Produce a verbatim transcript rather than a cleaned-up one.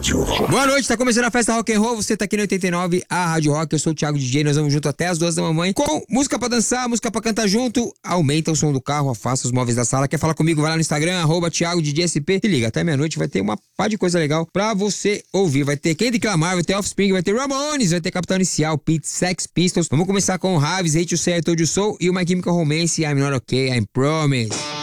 Rádio Rock. Boa noite, tá começando a festa Rock and Roll. Você tá aqui no oitenta e nove, a Rádio Rock. Eu sou o Thiago D J, nós vamos junto até as duas da mamãe com música pra dançar, música pra cantar junto. Aumenta o som do carro, afasta os móveis da sala. Quer falar comigo? Vai lá no Instagram, arroba Thiago D J S P. Se liga, até meia-noite vai ter uma pá de coisa legal pra você ouvir. Vai ter Kendrick Lamar, vai ter Offspring, vai ter Ramones, vai ter Capitão Inicial, Pete, Sex Pistols. Vamos começar com Raves, Hate You Say I Told You So e o My Chemical Romance, I'm Not Okay, I Promise.